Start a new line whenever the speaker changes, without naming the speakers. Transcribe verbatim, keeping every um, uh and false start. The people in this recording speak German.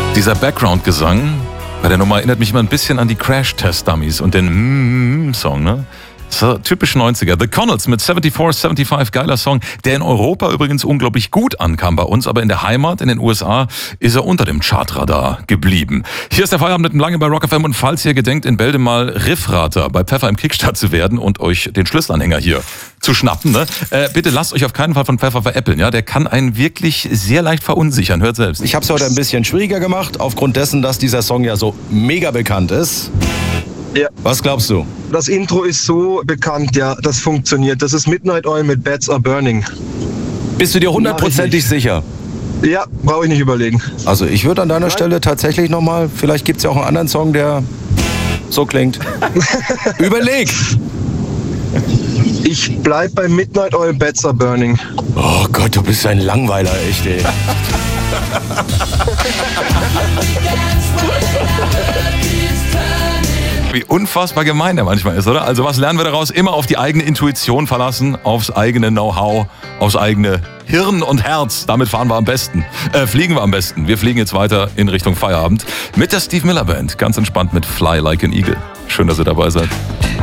Dieser Background-Gesang bei der Nummer erinnert mich immer ein bisschen an die Crash-Test-Dummies und den Mm-Song, ne? So, typisch neunziger. The Connells mit vierundsiebzig fünfundsiebzig, geiler Song, der in Europa übrigens unglaublich gut ankam bei uns, aber in der Heimat, in den U S A, ist er unter dem Chartradar geblieben. Hier ist der Feierabend mit dem Lange bei Rock F M und falls ihr gedenkt, in Bälde mal Riffrater bei Pfeffer im Kickstart zu werden und euch den Schlüsselanhänger hier zu schnappen, ne? Äh, bitte lasst euch auf keinen Fall von Pfeffer veräppeln, ja? Der kann einen wirklich sehr leicht verunsichern, hört selbst.
Ich habe es heute ein bisschen schwieriger gemacht, aufgrund dessen, dass dieser Song ja so mega bekannt ist.
Ja.
Was glaubst du?
Das Intro ist so bekannt, ja, das funktioniert. Das ist Midnight Oil mit Bats Are Burning.
Bist du dir hundertprozentig sicher?
Ja, brauche ich nicht überlegen.
Also ich würde an deiner Nein. Stelle tatsächlich nochmal, vielleicht gibt es ja auch einen anderen Song, der so klingt. Überleg!
Ich bleib bei Midnight Oil, Bats Are Burning.
Oh Gott, du bist ein Langweiler, echt, ey.
Wie unfassbar gemein der manchmal ist, oder? Also was lernen wir daraus? Immer auf die eigene Intuition verlassen, aufs eigene Know-how, aufs eigene Hirn und Herz. Damit fahren wir am besten. Äh, fliegen wir am besten. Wir fliegen jetzt weiter in Richtung Feierabend mit der Steve Miller Band. Ganz entspannt mit Fly Like an Eagle. Schön, dass ihr dabei seid.